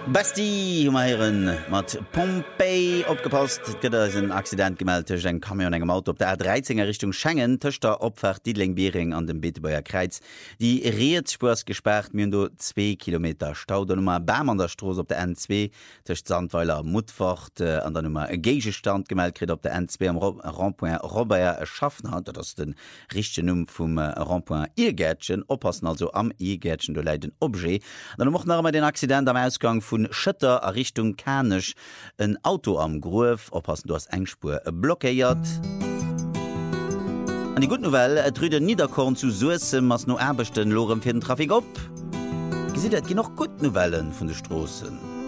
Basti Meieren mat Pompei opgepasst, gëtt ass en Accident gemeldtech eng Kamion engem Auto op der A13er Richtung Schengen, Tëchter Opfach Diedling-Biering an dem Beetebauer Kreiz. Die Reetspurs gesperrt myn do 2 Kilometer Stau der Nummer Bam an der Stroos op der N2 tëcht Sandweiler Mutfacht an der Nummer Gegestand gemeldt krit op der N2 am Randpoint Robert erschaffen hat, dat ass den richchte Numm vum Randpoint Irgätschen oppassen also am Irgätschen do leiden Obje. Dann mocht nach den Accident am Ausgang vun Schëtter a Richtung Kanech en Auto am Grouf oppassen du hast Engspur blockéiert. An die gut Novelle trüde Niederkorn zu Suessem ass no erbechten Lorem fir den Trafik op. Gesit gi noch gut Novellen vun de Strossen.